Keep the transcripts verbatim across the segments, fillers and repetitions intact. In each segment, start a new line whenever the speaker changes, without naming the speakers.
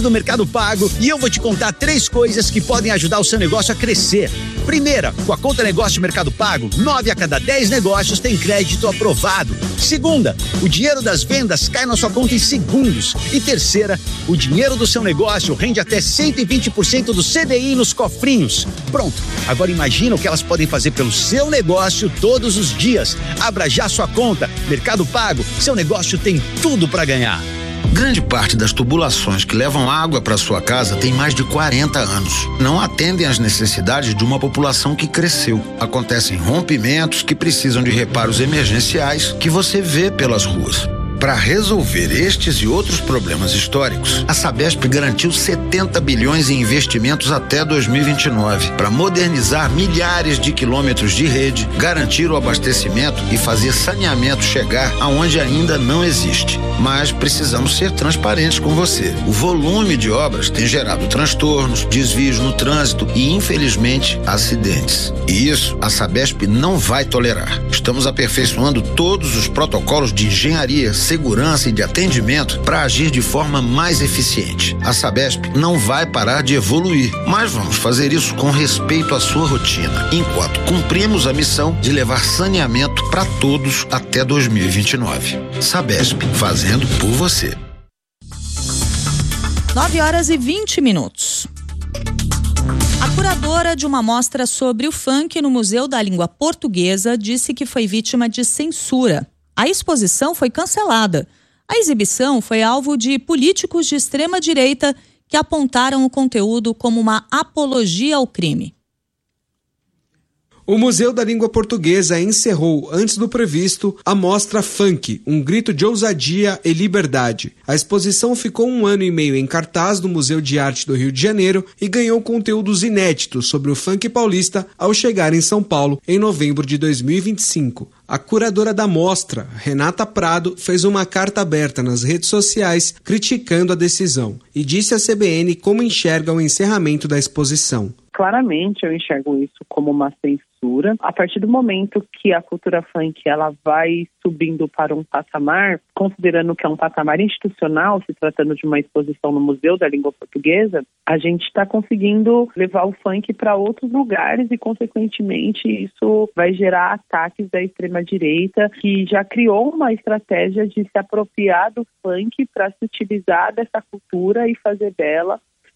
do Mercado Pago e eu vou te contar três coisas que podem ajudar o seu negócio a crescer. Primeira, com a conta negócio Mercado Pago, nove a cada dez negócios tem crédito aprovado. Segunda, o dinheiro das vendas cai na sua conta em segundos. E terceira, o dinheiro do seu negócio rende até cento e vinte por cento do C D I nos cofrinhos. Pronto, agora imagina o que elas podem fazer pelo seu negócio todos os dias. Abra já sua conta. Mercado Pago, seu negócio tem tudo para ganhar.
Grande parte das tubulações que levam água para sua casa tem mais de quarenta anos. Não atendem às necessidades de uma população que cresceu. Acontecem rompimentos que precisam de reparos emergenciais que você vê pelas ruas. Para resolver estes e outros problemas históricos, a Sabesp garantiu setenta bilhões em investimentos até dois mil e vinte e nove para modernizar milhares de quilômetros de rede, garantir o abastecimento e fazer saneamento chegar aonde ainda não existe. Mas precisamos ser transparentes com você. O volume de obras tem gerado transtornos, desvios no trânsito e, infelizmente, acidentes. E isso a Sabesp não vai tolerar. Estamos aperfeiçoando todos os protocolos de engenharia, segurança e de atendimento para agir de forma mais eficiente. A Sabesp não vai parar de evoluir, mas vamos fazer isso com respeito à sua rotina, enquanto cumprimos a missão de levar saneamento para todos até dois mil e vinte e nove. Sabesp, fazendo por você.
nove horas e vinte minutos. A curadora de uma mostra sobre o funk no Museu da Língua Portuguesa disse que foi vítima de censura. A exposição foi cancelada. A exibição foi alvo de políticos de extrema-direita que apontaram o conteúdo como uma apologia ao crime.
O Museu da Língua Portuguesa encerrou, antes do previsto, a mostra Funk, um grito de ousadia e liberdade. A exposição ficou um ano e meio em cartaz no Museu de Arte do Rio de Janeiro e ganhou conteúdos inéditos sobre o funk paulista ao chegar em São Paulo em novembro de dois mil e vinte e cinco. A curadora da mostra, Renata Prado, fez uma carta aberta nas redes sociais criticando a decisão e disse à C B N como enxerga o encerramento da exposição.
Claramente eu enxergo isso como uma censura. A partir do momento que a cultura funk ela vai subindo para um patamar, considerando que é um patamar institucional, se tratando de uma exposição no Museu da Língua Portuguesa, a gente está conseguindo levar o funk para outros lugares e, consequentemente, isso vai gerar ataques da extrema-direita, que já criou uma estratégia de se apropriar do funk para se utilizar dessa cultura e fazer dela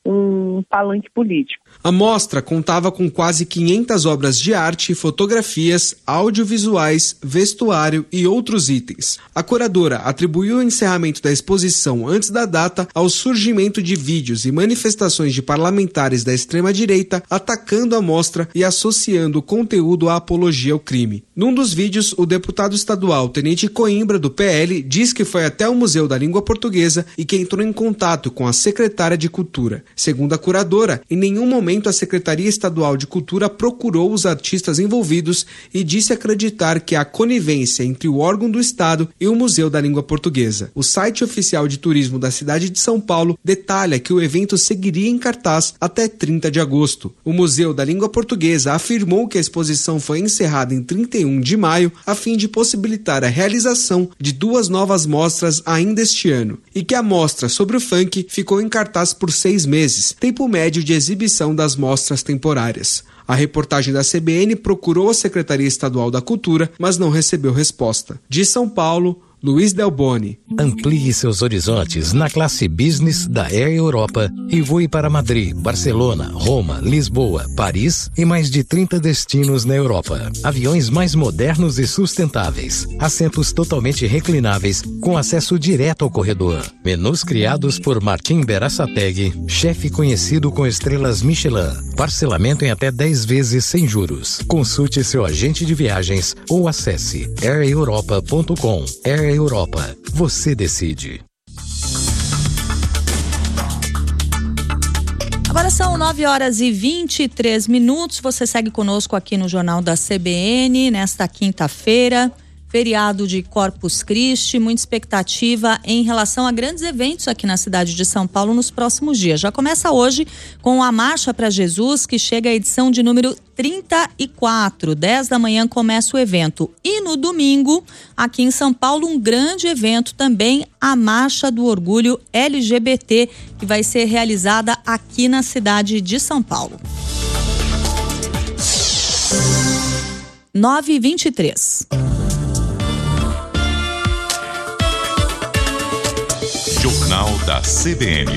um palanque político.
A mostra contava com quase quinhentas obras de arte, fotografias, audiovisuais, vestuário e outros itens. A curadora atribuiu o encerramento da exposição antes da data ao surgimento de vídeos e manifestações de parlamentares da extrema-direita atacando a mostra e associando o conteúdo à apologia ao crime. Num dos vídeos, o deputado estadual Tenente Coimbra, do P L, diz que foi até o Museu da Língua Portuguesa e que entrou em contato com a secretária de Cultura. Segundo a curadora, em nenhum momento a Secretaria Estadual de Cultura procurou os artistas envolvidos e disse acreditar que há conivência entre o órgão do Estado e o Museu da Língua Portuguesa. O site oficial de turismo da cidade de São Paulo detalha que o evento seguiria em cartaz até trinta de agosto. O Museu da Língua Portuguesa afirmou que a exposição foi encerrada em trinta e um de maio a fim de possibilitar a realização de duas novas mostras ainda este ano e que a mostra sobre o funk ficou em cartaz por seis meses. Tempo médio de exibição das mostras temporárias. A reportagem da C B N procurou a Secretaria Estadual da Cultura, mas não recebeu resposta. De São Paulo, Luiz Delboni.
Amplie seus horizontes na classe Business da Air Europa e voe para Madrid, Barcelona, Roma, Lisboa, Paris e mais de trinta destinos na Europa. Aviões mais modernos e sustentáveis. Assentos totalmente reclináveis com acesso direto ao corredor. Menus criados por Martim Berasategui, chefe conhecido com estrelas Michelin. Parcelamento em até dez vezes sem juros. Consulte seu agente de viagens ou acesse air europa ponto com. Air Europa, você decide.
Agora são nove horas e vinte e três minutos. Você segue conosco aqui no Jornal da C B N nesta quinta-feira. feriado de Corpus Christi, muita expectativa em relação a grandes eventos aqui na cidade de São Paulo nos próximos dias. Já começa hoje com a Marcha para Jesus, que chega à edição de número trinta e quatro. dez da manhã começa o evento. E no domingo, aqui em São Paulo, um grande evento também, a Marcha do Orgulho L G B T, que vai ser realizada aqui na cidade de São Paulo. nove e vinte e três.
Jornal da C B N.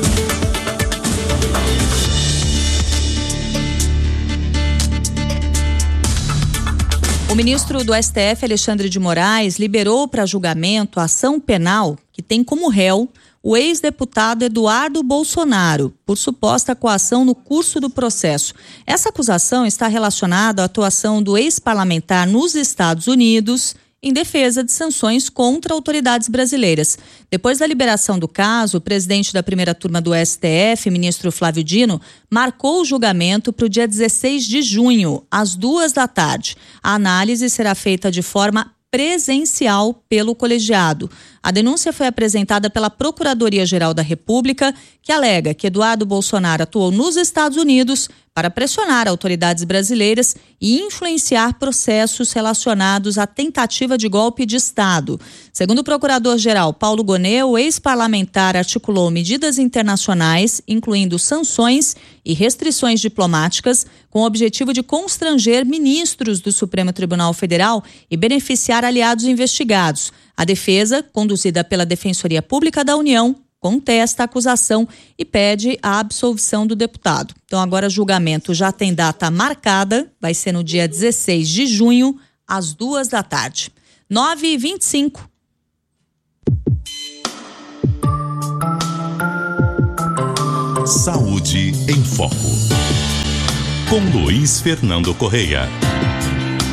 O ministro do S T F, Alexandre de Moraes, liberou para julgamento a ação penal que tem como réu o ex-deputado Eduardo Bolsonaro, por suposta coação no curso do processo. Essa acusação está relacionada à atuação do ex-parlamentar nos Estados Unidos em defesa de sanções contra autoridades brasileiras. Depois da liberação do caso, o presidente da primeira turma do S T F, ministro Flávio Dino, marcou o julgamento para o dia dezesseis de junho, às duas da tarde. A análise será feita de forma presencial pelo colegiado. A denúncia foi apresentada pela Procuradoria-Geral da República, que alega que Eduardo Bolsonaro atuou nos Estados Unidos para pressionar autoridades brasileiras e influenciar processos relacionados à tentativa de golpe de Estado. Segundo o procurador-geral Paulo Gonet, o ex-parlamentar articulou medidas internacionais, incluindo sanções e restrições diplomáticas, com o objetivo de constranger ministros do Supremo Tribunal Federal e beneficiar aliados investigados. A defesa, conduzida pela Defensoria Pública da União, contesta a acusação e pede a absolvição do deputado. Então agora o julgamento já tem data marcada, vai ser no dia dezesseis de junho, às duas da tarde. nove e vinte e cinco.
Saúde em Foco. Com Luiz Fernando Correia.